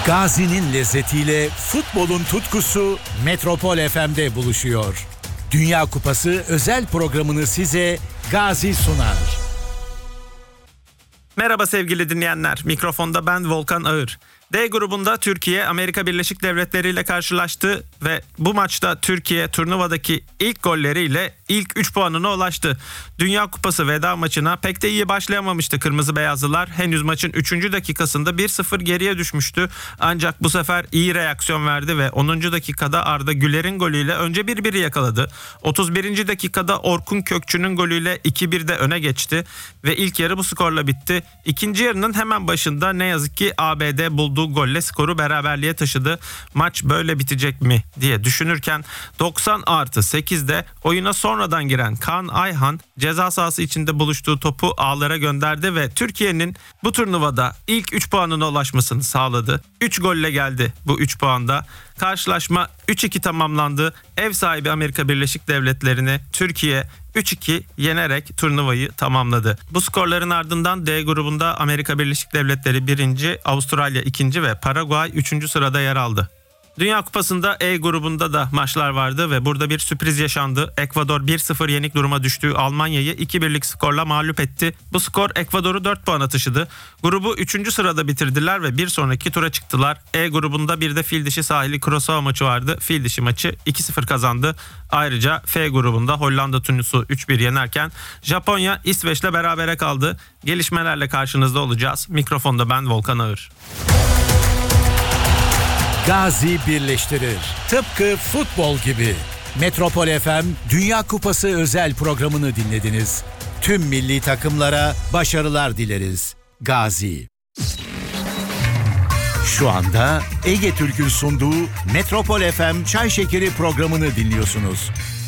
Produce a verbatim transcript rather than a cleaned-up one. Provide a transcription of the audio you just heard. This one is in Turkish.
Gazi'nin lezzetiyle futbolun tutkusu Metropol F M'de buluşuyor. Dünya Kupası özel programını size Gazi sunar. Merhaba sevgili dinleyenler. Mikrofonda ben Volkan Ağır. D grubunda Türkiye Amerika Birleşik Devletleri ile karşılaştı ve bu maçta Türkiye turnuvadaki ilk golleriyle ilk üç puanına ulaştı. Dünya Kupası veda maçına pek de iyi başlayamamıştı Kırmızı Beyazlılar. Henüz maçın üçüncü dakikasında bir sıfır geriye düşmüştü. Ancak bu sefer iyi reaksiyon verdi ve onuncu dakikada Arda Güler'in golüyle önce bir bir yakaladı. otuz birinci dakikada Orkun Kökçü'nün golüyle iki birde öne geçti ve ilk yarı bu skorla bitti. İkinci yarının hemen başında ne yazık ki A B D bulduğu golle skoru beraberliğe taşıdı. Maç böyle bitecek mi diye düşünürken doksan artı sekizde oyuna sonradan giren Kaan Ayhan ceza sahası içinde buluştuğu topu ağlara gönderdi ve Türkiye'nin bu turnuvada ilk üç puanına ulaşmasını sağladı. üç golle geldi bu üç puanda. Karşılaşma üç iki tamamlandı. Ev sahibi Amerika Birleşik Devletleri'ni Türkiye üç iki yenerek turnuvayı tamamladı. Bu skorların ardından D grubunda Amerika Birleşik Devletleri birinci, Avustralya ikinci ve Paraguay üçüncü sırada yer aldı. Dünya Kupası'nda E grubunda da maçlar vardı ve burada bir sürpriz yaşandı. Ekvador bir sıfır yenik duruma düştüğü Almanya'yı iki birlik skorla mağlup etti. Bu skor Ekvador'u dört puana taşıdı. Grubu üçüncü sırada bitirdiler ve bir sonraki tura çıktılar. E grubunda bir de Fildişi sahili Kurosawa maçı vardı. Fildişi maçı iki sıfır kazandı. Ayrıca F grubunda Hollanda Tunus'u üç bir yenerken Japonya İsveç'le berabere kaldı. Gelişmelerle karşınızda olacağız. Mikrofonda ben Volkan Ağır. Gazi birleştirir. Tıpkı futbol gibi. Metropol F M Dünya Kupası özel programını dinlediniz. Tüm milli takımlara başarılar dileriz. Gazi. Şu anda Ege Türk'ün sunduğu Metropol F M Çay Şekeri programını dinliyorsunuz.